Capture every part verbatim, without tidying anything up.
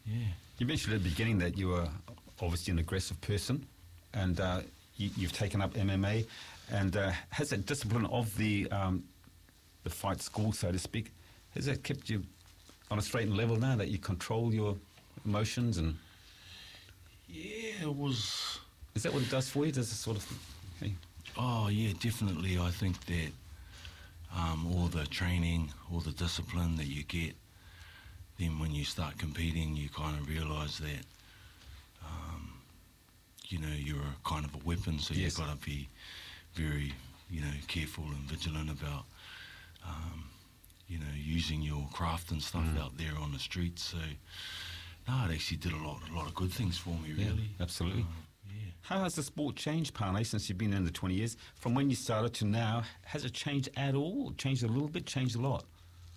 yeah. You mentioned at the beginning that you were obviously an aggressive person, and uh, you, you've taken up M M A, and uh, has that discipline of the um, the fight school, so to speak, has that kept you on a straight and level now that you control your emotions? And Yeah, it was... Is that what it does for you? Does it sort of... Hey? Oh, yeah, definitely. I think that um, all the training, all the discipline that you get, then when you start competing, you kind of realise that, um, you know, you're a kind of a weapon, so Yes. you've got to be very, you know, careful and vigilant about, um, you know, using your craft and stuff Mm. out there on the streets. So, no, it actually did a lot, a lot of good things for me, really. Yeah, absolutely. Um, yeah. How has the sport changed, Pane, since you've been in the twenty years? From when you started to now, has it changed at all? Changed a little bit? Changed a lot?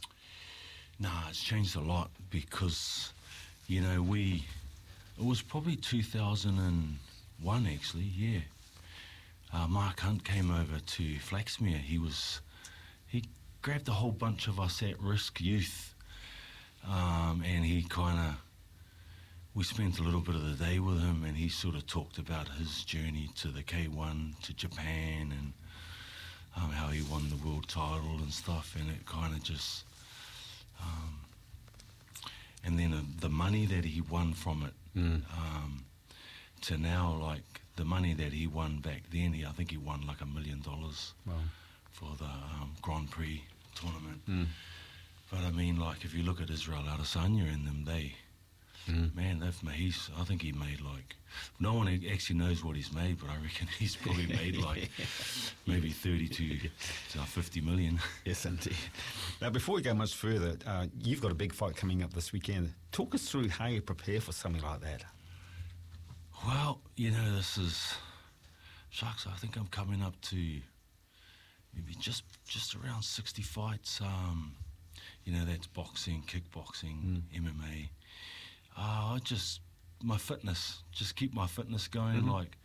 Nah, it's changed a lot because, you know, we, it was probably two thousand one actually, yeah. Uh, Mark Hunt came over to Flaxmere. He was, he grabbed a whole bunch of us at-risk youth, um, and he kind of, we spent a little bit of the day with him, and he sort of talked about his journey to the K one, to Japan, and um, how he won the world title and stuff, and it kind of just, um, and then uh, the money that he won from it, Mm. um, to now, like, the money that he won back then, he, I think he won like a million dollars Wow. for the um, Grand Prix tournament. Mm. But I mean, like, if you look at Israel Adesanya and them, they, Mm. man, they've made, he's, I think he made like, no one actually knows what he's made, but I reckon he's probably made like maybe thirty-two to fifty million. Yes, indeed. Now, before we go much further, uh, you've got a big fight coming up this weekend. Talk us through how you prepare for something like that. Well, you know, this is, shucks, I think I'm coming up to maybe just just around sixty fights. Um, you know, that's boxing, kickboxing, Mm. M M A. Uh, I just, my fitness, just keep my fitness going. Mhm. Like,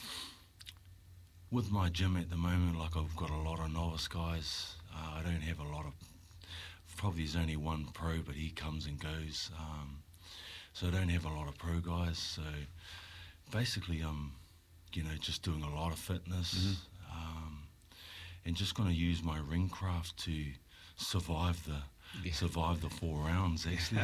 with my gym at the moment, like, I've got a lot of novice guys. Uh, I don't have a lot of, probably there's only one pro, but he comes and goes. Um, so I don't have a lot of pro guys. So basically, I'm, you know, just doing a lot of fitness, Mhm. um, and just going to use my ring craft to survive the Yeah. survive the four rounds. Actually,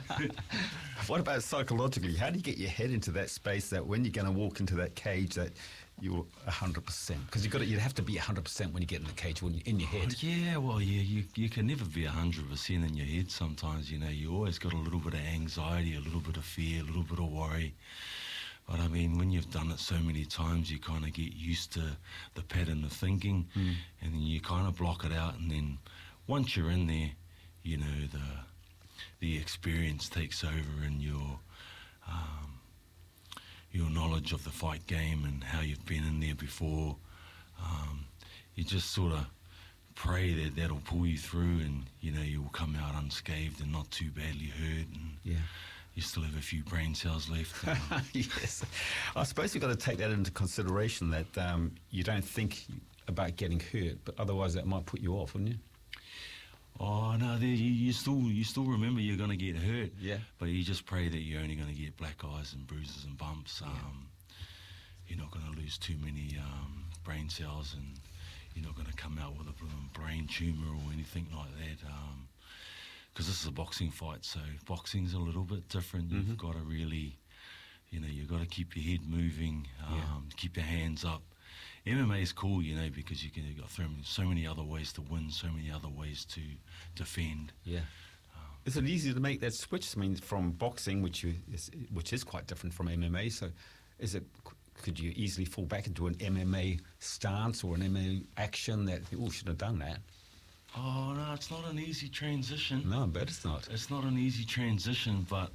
What about psychologically? How do you get your head into that space that when you're going to walk into that cage that you're one hundred percent? Because you've got to, you have to be one hundred percent when you get in the cage, when you're in your head. Oh, yeah, well, yeah, you you can never be one hundred percent in your head sometimes, you know. You always got a little bit of anxiety, a little bit of fear, a little bit of worry. But I mean, when you've done it so many times, you kind of get used to the pattern of thinking, Mm. and then you kind of block it out, and then once you're in there, you know, the the experience takes over, and your um, your knowledge of the fight game and how you've been in there before, um, you just sort of pray that that'll pull you through, and you know, you will come out unscathed and not too badly hurt, and Yeah. you still have a few brain cells left. Um, Yes. I suppose you've got to take that into consideration, that um, you don't think about getting hurt, but otherwise that might put you off, wouldn't you? Oh no, there, you, you still you still remember you're going to get hurt, Yeah. but you just pray that you're only going to get black eyes and bruises and bumps. Um, You're not going to lose too many um, brain cells, and you're not going to come out with a brain tumour or anything like that. Because this is a boxing fight, so boxing's a little bit different. Mhm. You've got to really, you know, you've got to keep your head moving, um, Yeah. keep your hands up. M M A is cool, you know, because you can, you've got so many, so many other ways to win, so many other ways to defend. Yeah. Is it easy to make that switch? I mean, from boxing, which you is, which is quite different from M M A, so is it, could you easily fall back into an M M A stance or an M M A action that, oh, should have done that? Oh, no, it's not an easy transition. No, but it's not. It's not an easy transition, but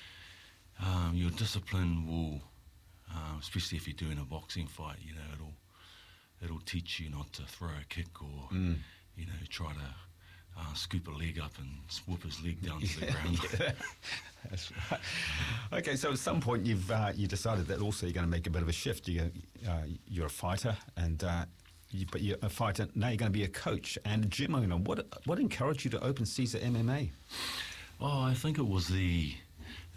um, your discipline will, um, especially if you're doing a boxing fight, you know, it'll it'll teach you not to throw a kick or, Mm. you know, try to uh, scoop a leg up and whoop his leg down to the ground. Yeah, that's right. Okay, so at some point you've uh, you decided that also you're going to make a bit of a shift. You, uh, you're a fighter, and uh, you, but you're a fighter now. You're going to be a coach and a gym owner. What what encouraged you to open Caesar M M A? Oh, I think it was the